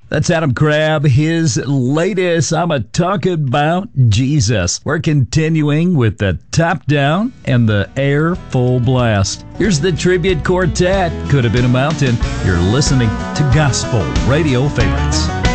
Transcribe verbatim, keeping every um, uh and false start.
That's Adam Crabb, his latest, I'm a talking about Jesus. We're continuing with the top down and the air full blast. Here's the tribute quartet, Could Have Been a Mountain. You're listening to Gospel Radio Favorites.